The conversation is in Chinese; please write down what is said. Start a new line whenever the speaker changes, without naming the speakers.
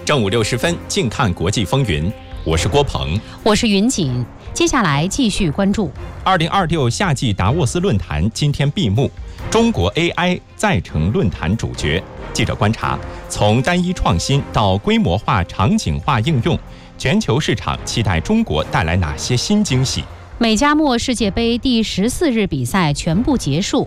正午60分，静看国际风云。我是郭鹏，
我是云锦。接下来继续关注
2026夏季达沃斯论坛今天闭幕，中国 AI 再成论坛主角。记者观察，从单一创新到规模化、场景化应用，全球市场期待中国带来哪些新惊喜？
美加墨世界杯第14日比赛全部结束，